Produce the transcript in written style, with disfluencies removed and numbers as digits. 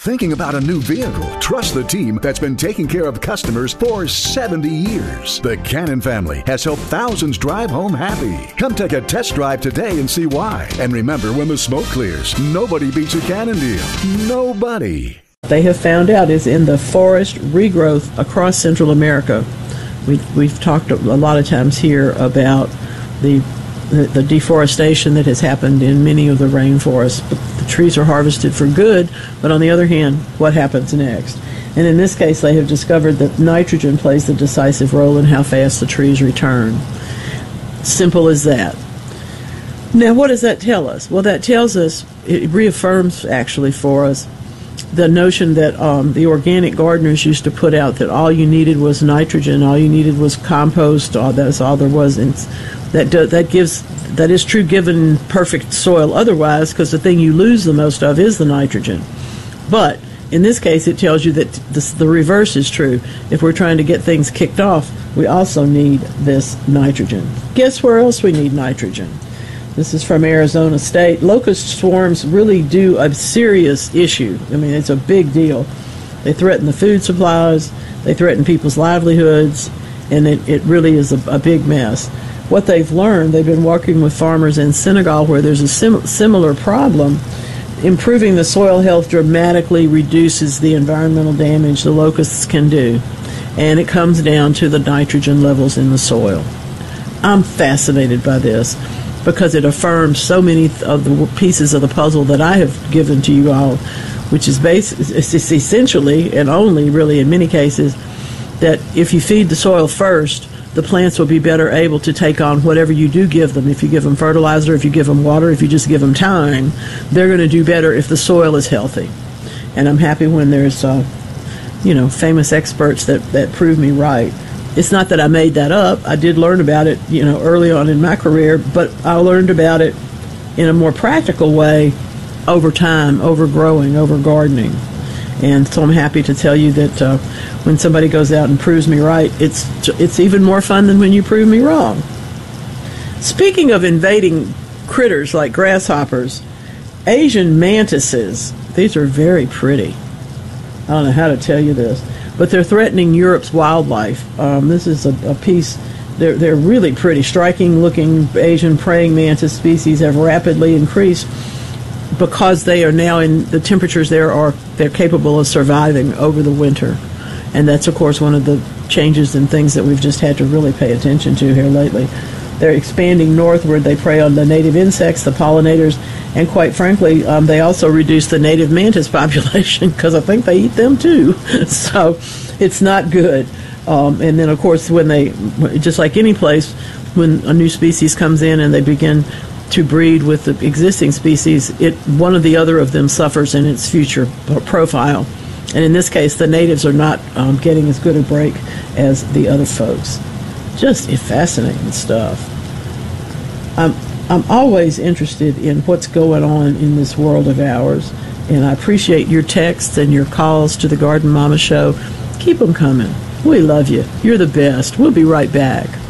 Thinking about a new vehicle? Trust the team that's been taking care of customers for 70 years. The Cannon family has helped thousands drive home happy. Come take a test drive today and see why. And remember, when the smoke clears, nobody beats a Cannon deal. Nobody. They have found out is in the forest regrowth across Central America. We've talked a lot of times here about the deforestation that has happened in many of the rainforests. The trees are harvested for good, but on the other hand, what happens next? And in this case, they have discovered that nitrogen plays the decisive role in how fast the trees return. Simple as that. Now, what does that tell us? Well, that tells us, it reaffirms actually for us, the notion that the organic gardeners used to put out that all you needed was nitrogen, all you needed was compost, that's all there was. And that is true given perfect soil otherwise, because the thing you lose the most of is the nitrogen. But in this case, it tells you that the reverse is true. If we're trying to get things kicked off, we also need this nitrogen. Guess where else we need nitrogen? This is from Arizona State. Locust swarms really do a serious issue. I mean, it's a big deal. They threaten the food supplies, they threaten people's livelihoods, and it really is a big mess. What they've learned, they've been working with farmers in Senegal where there's a similar problem. Improving the soil health dramatically reduces the environmental damage the locusts can do, and it comes down to the nitrogen levels in the soil. I'm fascinated by this because it affirms so many of the pieces of the puzzle that I have given to you all, which is it's essentially, and only really in many cases, that if you feed the soil first, the plants will be better able to take on whatever you do give them. If you give them fertilizer, if you give them water, if you just give them time, they're going to do better if the soil is healthy. And I'm happy when there's, famous experts that prove me right. It's not that I made that up. I did learn about it, early on in my career, but I learned about it in a more practical way over time, over growing, over gardening. And so I'm happy to tell you that when somebody goes out and proves me right, it's even more fun than when you prove me wrong. Speaking of invading critters like grasshoppers, Asian mantises, these are very pretty. I don't know how to tell you this, but they're threatening Europe's wildlife. This is a piece, they're really pretty. Striking-looking Asian praying mantis species have rapidly increased because they are now in the temperatures they're capable of surviving over the winter. And that's, of course, one of the changes and things that we've just had to really pay attention to here lately. They're expanding northward. They prey on the native insects, the pollinators, and quite frankly, they also reduce the native mantis population because I think they eat them too. So it's not good. And then, of course, when just like any place, when a new species comes in and they begin to breed with the existing species, one or the other of them suffers in its future profile. And in this case, the natives are not getting as good a break as the other folks. Just fascinating stuff. I'm always interested in what's going on in this world of ours, and I appreciate your texts and your calls to the Garden Mama Show. Keep them coming. We love you. You're the best. We'll be right back.